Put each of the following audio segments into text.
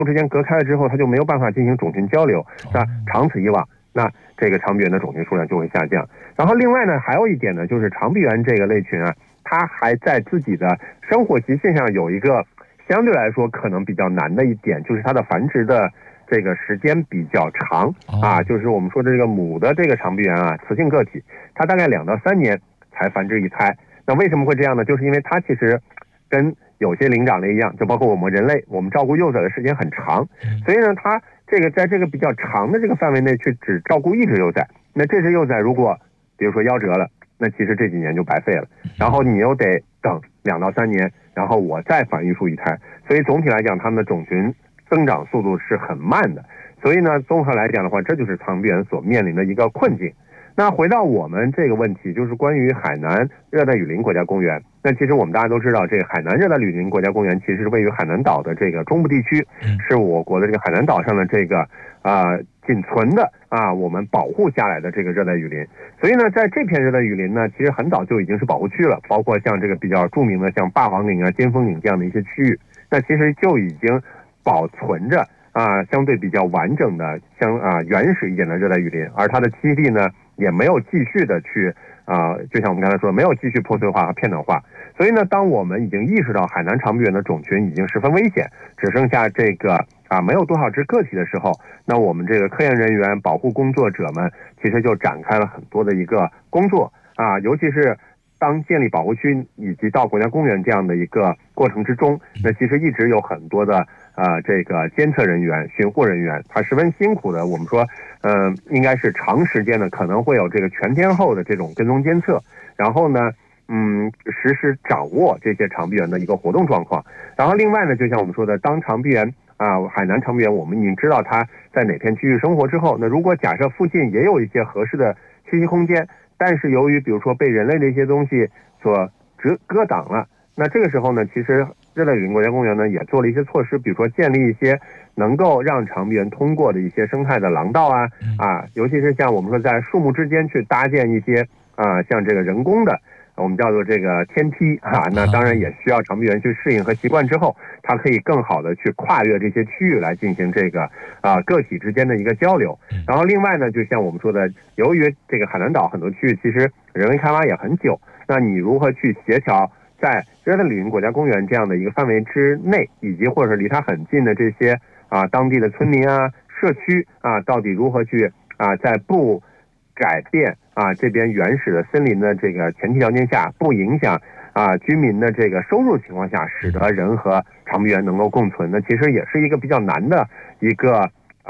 之间隔开了之后，它就没有办法进行种群交流，那长此以往，那这个长臂猿的种群数量就会下降。然后另外呢，还有一点呢，就是长臂猿这个类群啊，它还在自己的生活习性上有一个相对来说可能比较难的一点，就是它的繁殖的这个时间比较长啊，就是我们说的这个母的这个长臂猿啊，雌性个体，它大概2到3年才繁殖一胎。那为什么会这样呢？就是因为它其实跟有些灵长类一样，就包括我们人类，我们照顾幼崽的时间很长，所以呢，它这个在这个比较长的这个范围内去只照顾一只幼崽，那这只幼崽如果比如说夭折了，那其实这几年就白费了，然后你又得等2到3年，然后我再繁育出一胎，所以总体来讲，它们的种群增长速度是很慢的。所以呢，综合来讲的话，这就是长臂猿所面临的一个困境。那回到我们这个问题，就是关于海南热带雨林国家公园。那其实我们大家都知道，这个海南热带雨林国家公园其实是位于海南岛的这个中部地区，是我国的这个海南岛上的这个仅存的我们保护下来的这个热带雨林。所以呢，在这片热带雨林呢，其实很早就已经是保护区了，包括像这个比较著名的像霸王岭啊、尖峰岭这样的一些区域，那其实就已经保存着相对比较完整的原始一点的热带雨林，而它的栖息地呢也没有继续的去就像我们刚才说，没有继续破碎化和片段化。所以呢，当我们已经意识到海南长臂猿的种群已经十分危险，只剩下这个没有多少只个体的时候，那我们这个科研人员、保护工作者们其实就展开了很多的一个工作尤其是当建立保护区以及到国家公园这样的一个过程之中，那其实一直有很多的这个监测人员、巡护人员，他十分辛苦的，我们说应该是长时间的，可能会有这个全天候的这种跟踪监测，然后呢实时掌握这些长臂猿的一个活动状况。然后另外呢，就像我们说的，当长臂猿海南长臂猿我们已经知道它在哪片区域生活之后，那如果假设附近也有一些合适的栖息空间，但是由于比如说被人类的一些东西所遮挡了，那这个时候呢，其实热带雨林国家公园呢也做了一些措施，比如说建立一些能够让长臂猿通过的一些生态的廊道尤其是像我们说在树木之间去搭建一些像这个人工的我们叫做这个天梯那当然也需要长臂猿去适应和习惯之后，它可以更好的去跨越这些区域来进行这个个体之间的一个交流。然后另外呢，就像我们说的，由于这个海南岛很多区域其实人为开发也很久，那你如何去协调在热带雨林国家公园这样的一个范围之内，以及或者离它很近的这些当地的村民社区到底如何去在不改变这边原始的森林的这个前提条件下，不影响居民的这个收入情况下，使得人和长臂猿能够共存呢，其实也是一个比较难的一个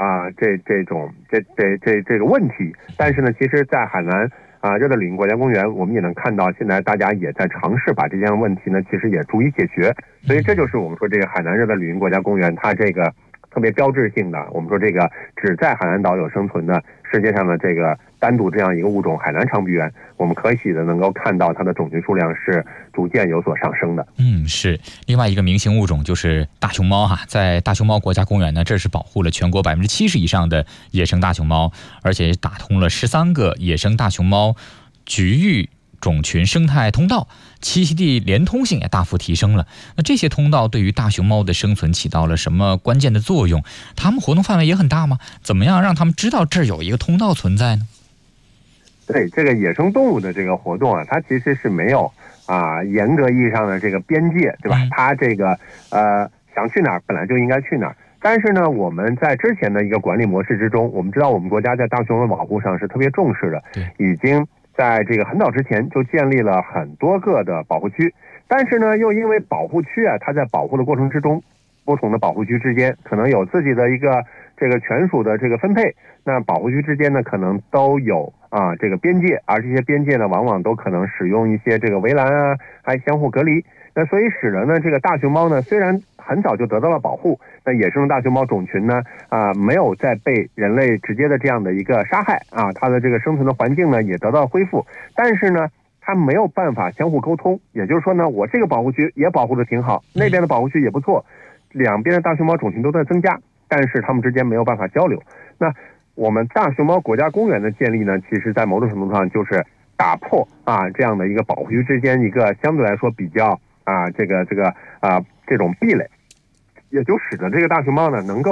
这个问题。但是呢，其实在海南热带雨林国家公园，我们也能看到，现在大家也在尝试把这项问题呢，其实也逐一解决。所以这就是我们说这个海南热带雨林国家公园它这个特别标志性的，我们说这个只在海南岛有生存的世界上的这个单独这样一个物种海南长臂猿，我们可喜的能够看到它的种群数量是逐渐有所上升的。 是。另外一个明星物种就是大熊猫在大熊猫国家公园呢，这是保护了全国70%以上的野生大熊猫，而且打通了13个野生大熊猫局域种群生态通道，栖息地连通性也大幅提升了。那这些通道对于大熊猫的生存起到了什么关键的作用？它们活动范围也很大吗？怎么样让它们知道这儿有一个通道存在呢？ 对，这个野生动物的这个活动它其实是没有严格意义上的这个边界，对吧？它这个想去哪儿本来就应该去哪儿。但是呢，我们在之前的一个管理模式之中，我们知道我们国家在大熊猫保护上是特别重视的，已经在这个很早之前就建立了很多个的保护区。但是呢，又因为保护区它在保护的过程之中，不同的保护区之间可能有自己的一个这个权属的这个分配，那保护区之间呢可能都有这个边界，而这些边界呢往往都可能使用一些这个围栏还相互隔离。那所以使得呢这个大熊猫呢虽然很早就得到了保护，那野生大熊猫种群呢没有再被人类直接的这样的一个杀害它的这个生存的环境呢也得到了恢复，但是呢它没有办法相互沟通。也就是说呢，我这个保护区也保护的挺好，那边的保护区也不错，两边的大熊猫种群都在增加，但是它们之间没有办法交流。那我们大熊猫国家公园的建立呢，其实在某种程度上就是打破这样的一个保护区之间一个相对来说比较这种壁垒。 也就使得这个大熊猫呢能够